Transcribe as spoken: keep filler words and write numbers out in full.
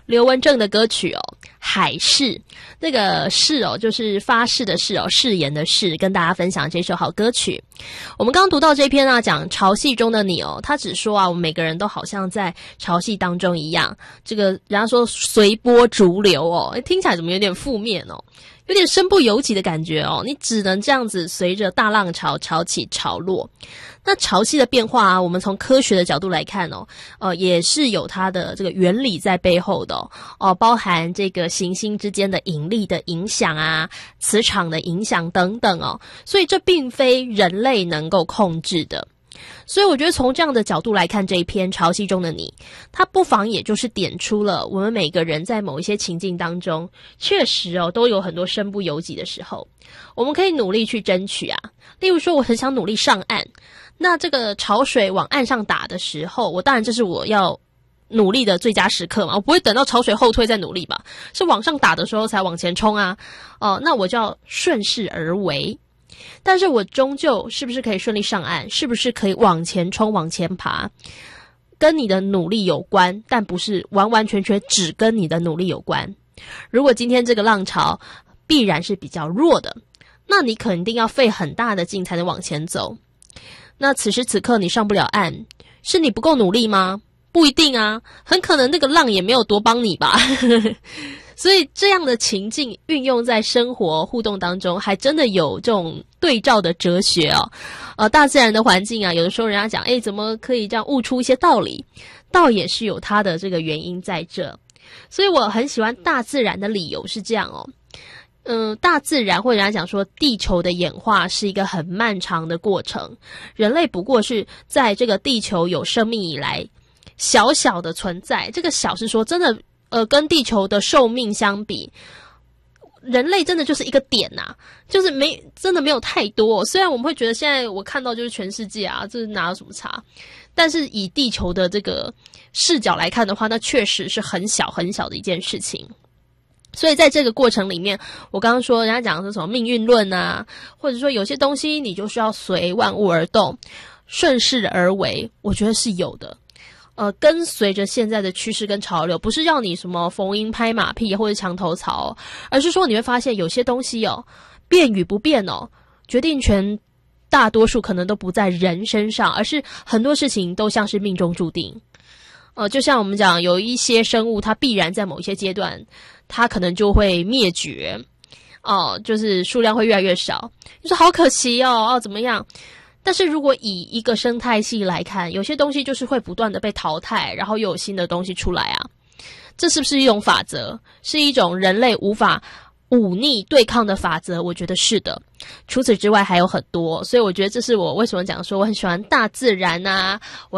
刘文正的歌曲哦，海誓，那个誓哦，就是发誓的誓哦，誓言的誓，跟大家分享这首好歌曲。我们刚刚读到这篇啊，讲潮汐中的你哦，他只说啊，我们每个人都好像在潮汐当中一样，这个人家说随波逐流哦，听起来怎么有点负面哦，有点身不由己的感觉哦，你只能这样子随着大浪潮潮起潮落。那潮汐的变化啊，我们从科学的角度来看哦，呃，也是有它的这个原理在背后的哦，哦包含这个行星之间的引力的影响啊，磁场的影响等等哦，所以这并非人类能够控制的。所以我觉得从这样的角度来看这一篇潮汐中的你，它不妨也就是点出了我们每个人在某一些情境当中，确实哦都有很多身不由己的时候，我们可以努力去争取啊。例如说我很想努力上岸，那这个潮水往岸上打的时候，我当然这是我要努力的最佳时刻嘛，我不会等到潮水后退再努力吧，是往上打的时候才往前冲啊。哦、呃，那我就要顺势而为。但是我终究是不是可以顺利上岸，是不是可以往前冲往前爬，跟你的努力有关，但不是完完全全只跟你的努力有关。如果今天这个浪潮必然是比较弱的，那你肯定要费很大的劲才能往前走。那此时此刻你上不了岸，是你不够努力吗？不一定啊，很可能那个浪也没有多帮你吧。所以这样的情境运用在生活互动当中，还真的有这种对照的哲学哦。呃，大自然的环境啊，有的时候人家讲，诶，怎么可以这样悟出一些道理？倒也是有它的这个原因在这。所以我很喜欢大自然的理由是这样哦。嗯、呃，大自然或者人家讲说，地球的演化是一个很漫长的过程，人类不过是在这个地球有生命以来小小的存在。这个小是说真的。呃，跟地球的寿命相比，人类真的就是一个点呐、啊，就是没真的没有太多。虽然我们会觉得现在我看到就是全世界啊，这哪有什么差？但是以地球的这个视角来看的话，那确实是很小很小的一件事情。所以在这个过程里面，我刚刚说人家讲的是什么命运论啊，或者说有些东西你就是要随万物而动，顺势而为，我觉得是有的。呃，跟随着现在的趋势跟潮流，不是要你什么逢迎拍马屁或者墙头草、哦，而是说你会发现有些东西哦，变与不变哦，决定权大多数可能都不在人身上，而是很多事情都像是命中注定。呃，就像我们讲，有一些生物它必然在某一些阶段，它可能就会灭绝，哦、呃，就是数量会越来越少。你说好可惜哦，哦怎么样？但是如果以一个生态系来看，有些东西就是会不断的被淘汰，然后又有新的东西出来啊。这是不是一种法则？是一种人类无法忤逆对抗的法则？我觉得是的。除此之外还有很多，所以我觉得这是我为什么讲说我很喜欢大自然啊。我